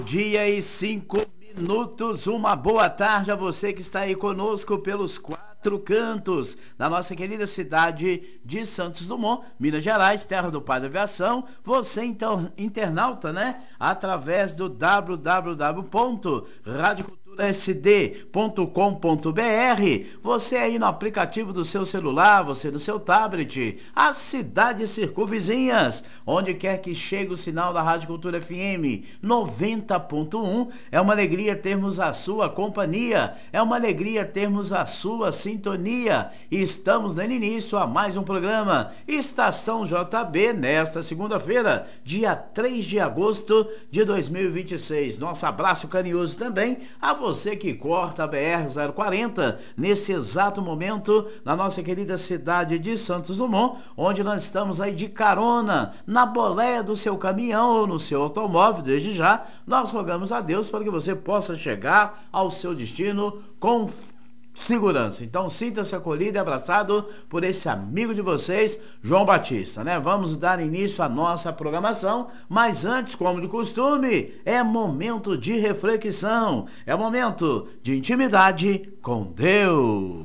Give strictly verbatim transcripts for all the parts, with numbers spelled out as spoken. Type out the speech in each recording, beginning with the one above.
Dia e cinco minutos, uma boa tarde a você que está aí conosco pelos quatro cantos da nossa querida cidade de Santos Dumont, Minas Gerais, terra do pai da aviação. Você então, internauta, né? Através do w w w ponto radio cultura s d ponto com ponto b r, você aí no aplicativo do seu celular, você no seu tablet, as cidades circunvizinhas, onde quer que chegue o sinal da Rádio Cultura F M noventa ponto um, é uma alegria termos a sua companhia, é uma alegria termos a sua sintonia. Estamos dando início a mais um programa Estação J B nesta segunda-feira, dia três de agosto de dois mil e vinte e seis. Nosso abraço carinhoso também a você que corta a B R zero quarenta nesse exato momento na nossa querida cidade de Santos Dumont, onde nós estamos aí de carona na boleia do seu caminhão ou no seu automóvel. Desde já nós rogamos a Deus para que você possa chegar ao seu destino com segurança. Então sinta-se acolhido e abraçado por esse amigo de vocês, João Batista, né? Vamos dar início à nossa programação, mas antes, como de costume, é momento de reflexão, é momento de intimidade com Deus.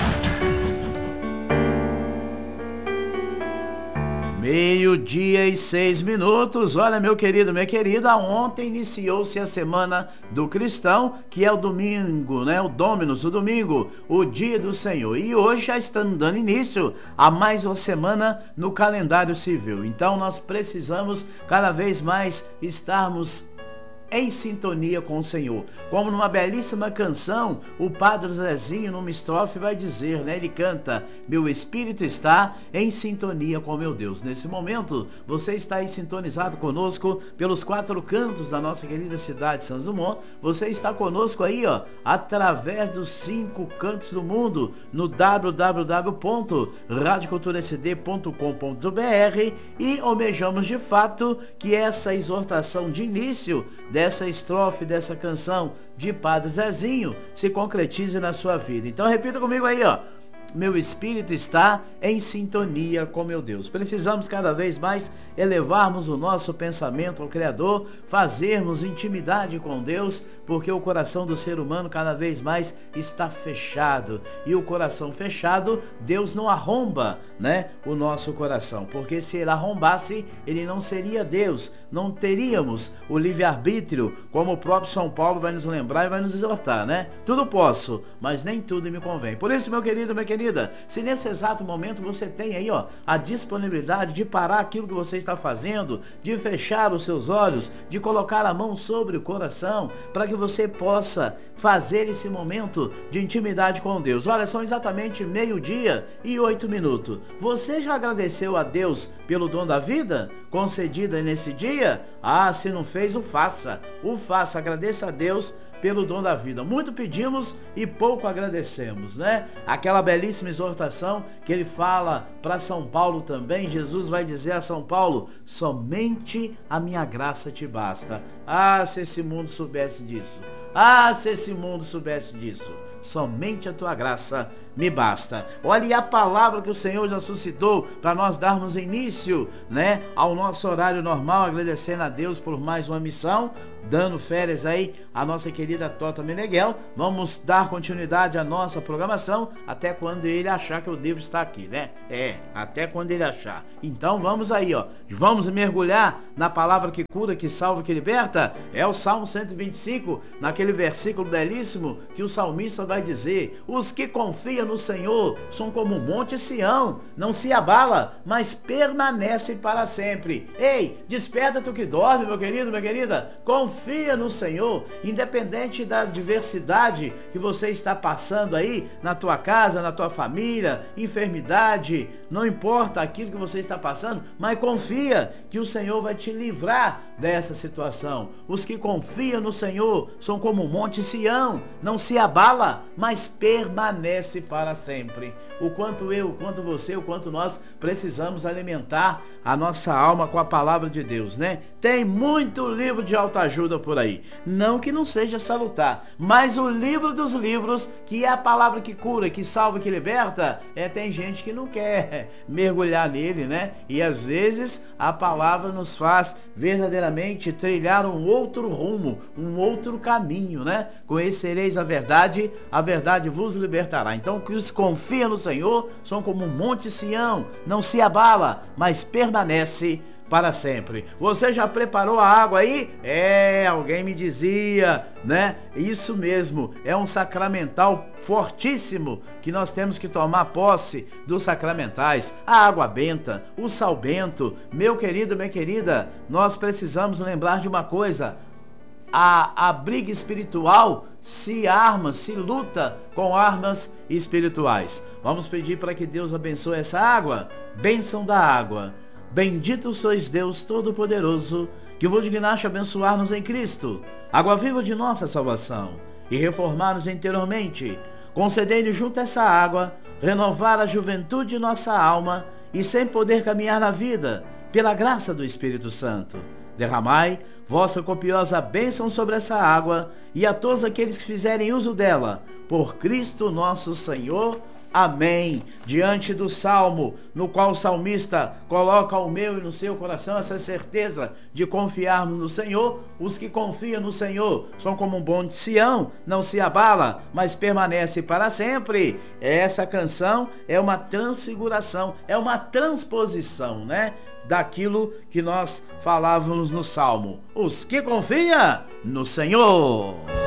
Meio-dia e seis minutos. Olha, meu querido, minha querida, ontem iniciou-se a Semana do Cristão, que é o domingo, né? O Dominus, o domingo, o dia do Senhor. E hoje já estamos dando início a mais uma semana no calendário civil. Então nós precisamos cada vez mais estarmos em sintonia com o Senhor. Como numa belíssima canção, o Padre Zezinho, numa estrofe, vai dizer, né? Ele canta: meu espírito está em sintonia com meu Deus. Nesse momento, você está aí sintonizado conosco pelos quatro cantos da nossa querida cidade de Santos Dumont. Você está conosco aí, ó, através dos cinco cantos do mundo, no w w w ponto radio cultura s d ponto com ponto b r, e almejamos de fato que essa exortação de início dessa estrofe, dessa canção de Padre Zezinho se concretize na sua vida. Então repita comigo aí, ó: meu espírito está em sintonia com meu Deus. Precisamos cada vez mais elevarmos o nosso pensamento ao Criador, fazermos intimidade com Deus, porque o coração do ser humano cada vez mais está fechado. E o coração fechado, Deus não arromba, né, o nosso coração, porque se ele arrombasse, ele não seria Deus, não teríamos o livre-arbítrio, como o próprio São Paulo vai nos lembrar e vai nos exortar, né? Tudo posso, mas nem tudo me convém. Por isso, meu querido, minha querida, se nesse exato momento você tem aí, ó, a disponibilidade de parar aquilo que você está fazendo, de fechar os seus olhos, de colocar a mão sobre o coração, para que você possa fazer esse momento de intimidade com Deus. Olha, são exatamente meio-dia e oito minutos. Você já agradeceu a Deus pelo dom da vida concedida nesse dia? Ah, se não fez, o faça. O faça, agradeça a Deus pelo dom da vida. Muito pedimos e pouco agradecemos, né? Aquela belíssima exortação que ele fala para São Paulo também. Jesus vai dizer a São Paulo: somente a minha graça te basta. Ah, se esse mundo soubesse disso. Ah, se esse mundo soubesse disso. Somente a tua graça me basta. Olha a palavra que o Senhor já suscitou para nós darmos início, né, ao nosso horário normal, agradecendo a Deus por mais uma missão, dando férias aí a nossa querida Tota Meneghel. Vamos dar continuidade à nossa programação até quando ele achar que eu devo estar aqui, né? É, até quando ele achar. Então vamos aí, ó, vamos mergulhar na palavra que cura, que salva, que liberta. É o Salmo cento e vinte e cinco, naquele versículo belíssimo que o salmista vai dizer: os que confiam no Senhor são como um monte Sião, não se abala, mas permanece para sempre. Ei, desperta tu que dorme, meu querido, minha querida. Confia no Senhor, independente da diversidade que você está passando aí na tua casa, na tua família, enfermidade, não importa aquilo que você está passando, mas confia que o Senhor vai te livrar dessa situação. Os que confiam no Senhor são como um monte Sião, não se abala, mas permanece para sempre. O quanto eu, o quanto você, o quanto nós precisamos alimentar a nossa alma com a palavra de Deus, né? Tem muito livro de autoajuda por aí, não que não seja salutar, mas o livro dos livros, que é a palavra que cura, que salva, que liberta, é, tem gente que não quer mergulhar nele, né? E às vezes a palavra nos faz verdadeiramente verdadeiramente trilhar um outro rumo, um outro caminho, né? Conhecereis a verdade, a verdade vos libertará. Então, os que confiam no Senhor são como um monte Sião, não se abala, mas permanece para sempre. Você já preparou a água aí? É, alguém me dizia, né? Isso mesmo, é um sacramental fortíssimo que nós temos que tomar posse dos sacramentais. A água benta, o sal bento. Meu querido, minha querida, nós precisamos lembrar de uma coisa: a, a briga espiritual se arma, se luta com armas espirituais. Vamos pedir para que Deus abençoe essa água. Bênção da água. Bendito sois Deus Todo-Poderoso, que vos dignaste abençoar-nos em Cristo, água viva de nossa salvação, e reformar-nos interiormente. Concedei-nos junto a essa água, renovar a juventude de nossa alma, e sem poder caminhar na vida, pela graça do Espírito Santo. Derramai vossa copiosa bênção sobre essa água, e a todos aqueles que fizerem uso dela, por Cristo nosso Senhor. Amém. Diante do salmo, no qual o salmista coloca ao meu e no seu coração essa certeza de confiarmos no Senhor, os que confiam no Senhor são como um monte Sião, não se abala, mas permanece para sempre. Essa canção é uma transfiguração, é uma transposição, né, daquilo que nós falávamos no salmo. Os que confiam no Senhor.